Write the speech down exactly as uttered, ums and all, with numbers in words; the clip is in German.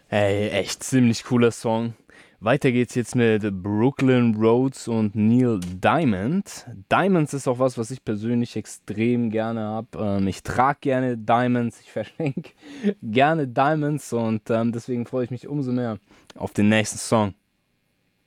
Ey, echt ziemlich cooler Song. Weiter geht's jetzt mit Brooklyn Rhodes und Neil Diamond. Diamonds ist auch was, was ich persönlich extrem gerne habe. Ähm, ich trage gerne Diamonds, ich verschenke gerne Diamonds und ähm, deswegen freue ich mich umso mehr auf den nächsten Song.